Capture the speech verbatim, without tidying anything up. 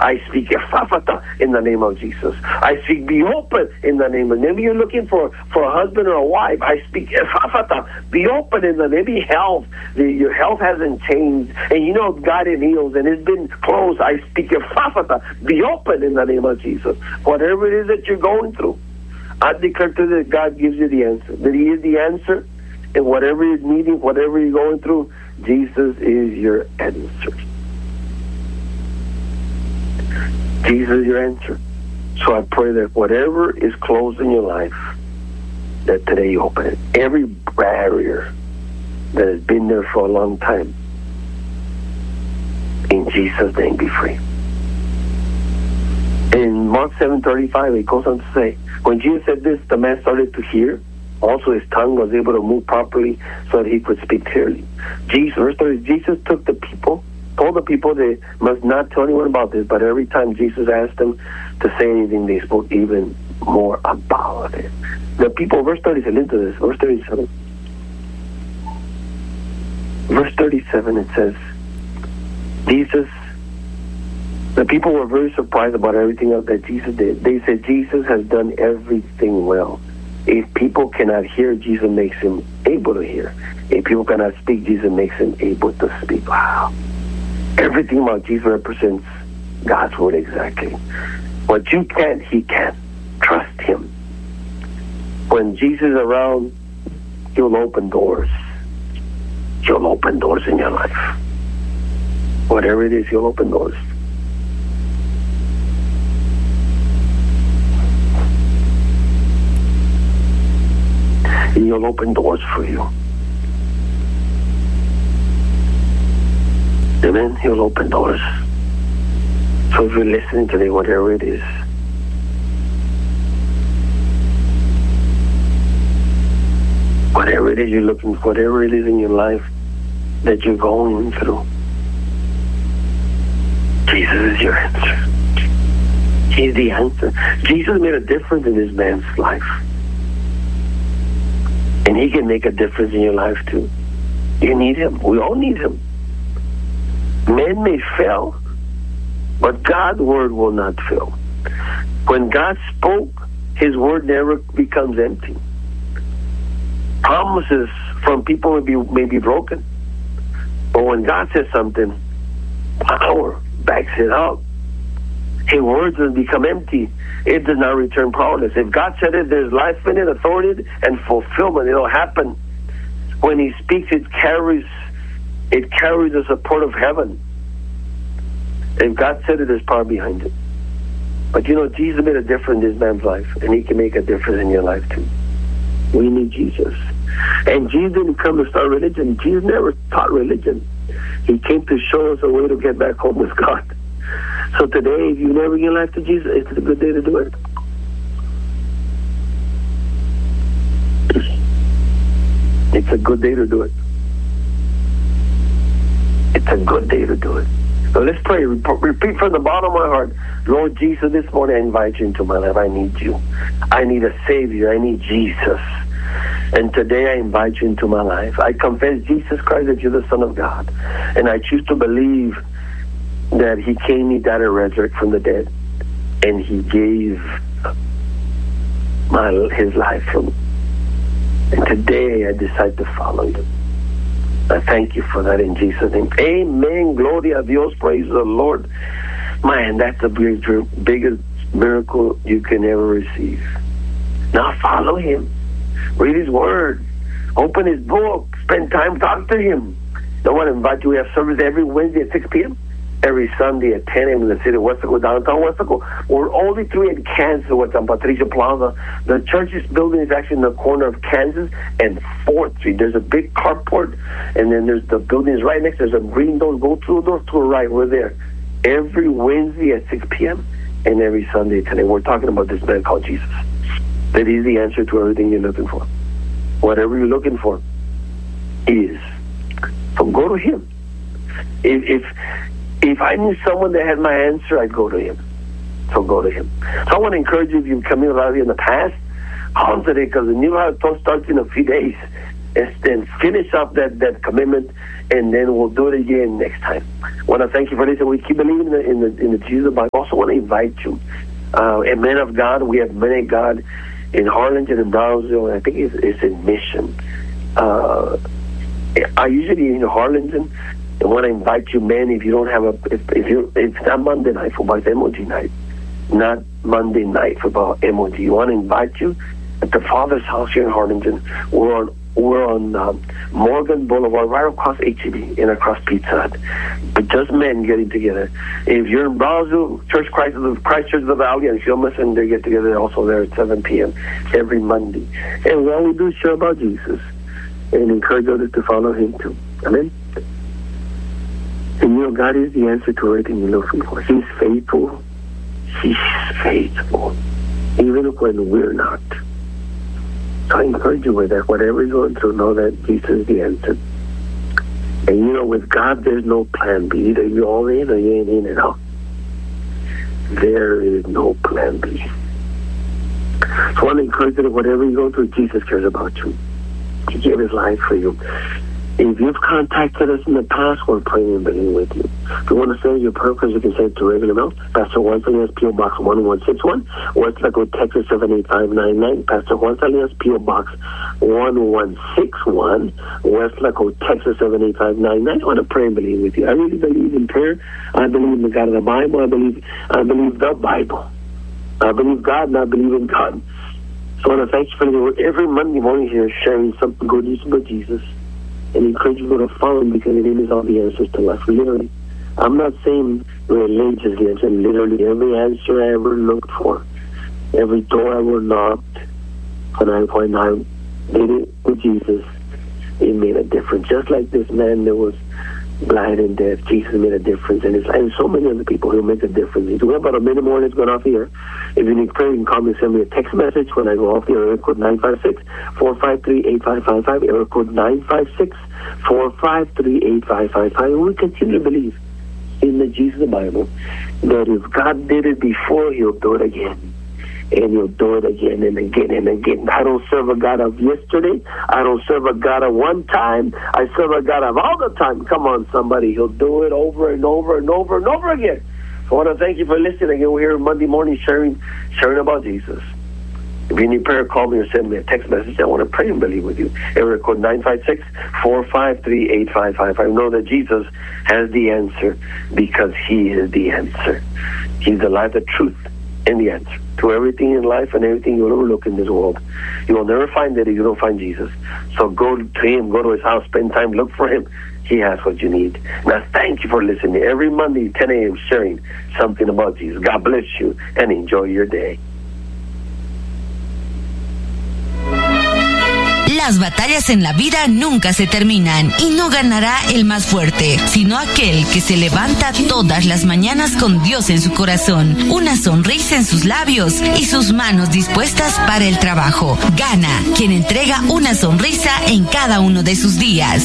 I speak ephaphatha in the name of Jesus. I speak be open in the name of, maybe you're looking for, for a husband or a wife. I speak ephaphatha, be open in the, maybe health. The, your health hasn't changed, and you know God heals, and it's been closed. I speak ephaphatha, be open in the name of Jesus. Whatever it is that you're going through, I declare to you that God gives you the answer, that He is the answer, and whatever you're needing, whatever you're going through, Jesus is your answer. Jesus is your answer. So I pray that whatever is closed in your life, that today you open it. Every barrier that has been there for a long time, in Jesus' name, be free. In Mark seven thirty-five, it goes on to say, when Jesus said this, the man started to hear. Also, his tongue was able to move properly so that he could speak clearly. Jesus, verse thirty, Jesus took the people, told the people they must not tell anyone about this, but every time Jesus asked them to say anything, they spoke even more about it. The people, verse thirty-seven, into this, verse thirty-seven. Verse thirty-seven, it says, Jesus, the people were very surprised about everything else that Jesus did. They said, Jesus has done everything well. If people cannot hear, Jesus makes him able to hear. If people cannot speak, Jesus makes him able to speak. Wow. Everything about Jesus represents God's word exactly. What you can't, he can. Trust him. When Jesus is around, he'll open doors. He'll open doors in your life. Whatever it is, he'll open doors. And he'll open doors for you. Amen? He'll open doors. So if you're listening today, whatever it is, whatever it is you're looking for, whatever it is in your life that you're going through, Jesus is your answer. He's the answer. Jesus made a difference in this man's life. And he can make a difference in your life too. You need him. We all need him. Men may fail, but God's word will not fail. When God spoke, his word never becomes empty. Promises from people may be, may be broken. But when God says something, power backs it up. His words doesn't become empty. It does not return powerless. If God said it, there's life in it, authority, and fulfillment. It'll happen. When he speaks, it carries it carries the support of heaven. If God said it, there's power behind it. But you know, Jesus made a difference in this man's life, and he can make a difference in your life too. We need Jesus. And Jesus didn't come to start religion. Jesus never taught religion. He came to show us a way to get back home with God. So today, if you never give your life to Jesus, it's a good day to do it. It's a good day to do it. It's a good day to do it. So let's pray. Repeat from the bottom of my heart. Lord Jesus, this morning I invite you into my life. I need you. I need a Savior. I need Jesus. And today I invite you into my life. I confess Jesus Christ that you're the Son of God. And I choose to believe that he came, he died, and resurrected from the dead. And he gave my his life for me. And today I decide to follow you. I thank you for that in Jesus' name. Amen. Gloria a Dios. Praise the Lord. Man, that's the biggest, biggest miracle you can ever receive. Now follow him. Read his word. Open his book. Spend time talking to him. I want to invite you. We have service every Wednesday at six p.m. Every Sunday at ten a.m. in the city of Westaco, downtown Westaco. We're only three in Kansas, what's on Patricia Plaza. The church's building is actually in the corner of Kansas and fourth Street. There's a big carport, and then there's the building is right next. There's a green door. Go through the door to the right. We're there every Wednesday at six p.m. and every Sunday at ten a.m. We're talking about this man called Jesus. That is the answer to everything you're looking for. Whatever you're looking for, he is. So go to him. If if If I knew someone that had my answer, I'd go to him. So go to him. So I want to encourage you, if you've come here in the past, call today, because the new house starts in a few days. And then finish up that, that commitment and then we'll do it again next time. I want to thank you for listening. We keep believing in the, in the, in the Jesus Bible. I also want to invite you, uh, a man of God. We have men of God in Harlingen and Brownsville, and I think it's, it's in Mission. Uh, I usually in Harlingen, and want to invite you, men, if you don't have a, if, if you, it's not Monday night football, it's M O G night, not Monday night football, M O G. You want to invite you at the Father's house here in Harlingen. We're on, we're on um, Morgan Boulevard, right across H E B and across Pizza Hut. But just men getting together. If you're in Brownsville, Church Christ, Christ Church of the Valley, and Filmus, and they get together also there at seven p.m. every Monday. And all we do is share about Jesus and encourage others to follow him too. Amen? And you know, God is the answer to everything you're looking for. He's faithful. He's faithful. Even when we're not. So I encourage you with that. Whatever you're going through, know that Jesus is the answer. And you know, with God, there's no plan B. Either you're all in or you ain't in at all. There is no plan B. So I want to encourage you that whatever you go through, Jesus cares about you. He gave his life for you. If you've contacted us in the past, we're praying and believing with you. If you want to send your prayer request, you can send it to regular mail. Pastor Juan Salinas, P O Box one one six one, West Laco, Texas seven eight five nine nine. Pastor Juan Salinas, P O Box one one six one, West Laco, Texas seven eight five nine nine. I want to pray and believe with you. I really believe in prayer. I believe in the God of the Bible. I believe, I believe the Bible. I believe God, and I believe in God. So I want to thank you for the every Monday morning here sharing something good news about Jesus. And encourage you to follow him because it is all the answers to life. Literally. I'm not saying religiously. I'm saying literally every answer I ever looked for, every door I ever knocked, when I, when I did it with Jesus, it made a difference. Just like this man that was blind and deaf, Jesus made a difference. And, it's, and so many other people who make a difference. If you have about a minute more, it's going off here. If you need prayer, you can call me and send me a text message when I go off the area code nine five six, four five three, eight five five five, area code nine five six, four five three, eight five five five. And we continue to believe in the Jesus Bible that if God did it before, he'll do it again. And he'll do it again and again and again. I don't serve a God of yesterday. I don't serve a God of one time. I serve a God of all the time. Come on, somebody. He'll do it over and over and over and over again. I want to thank you for listening. Again, we're here Monday morning sharing, sharing about Jesus. If you need prayer, call me or send me a text message. I want to pray and believe with you. Area code nine five six, four five three, eight five five five. Know that Jesus has the answer because he is the answer. He's the life, the truth, and the answer to everything in life and everything you'll ever look in this world. You will never find it if you don't find Jesus. So go to him, go to his house, spend time, look for him. He has what you need. Now, thank you for listening. Every Monday, ten a.m., sharing something about Jesus. God bless you and enjoy your day. Las batallas en la vida nunca se terminan y no ganará el más fuerte, sino aquel que se levanta todas las mañanas con Dios en su corazón, una sonrisa en sus labios y sus manos dispuestas para el trabajo. Gana quien entrega una sonrisa en cada uno de sus días.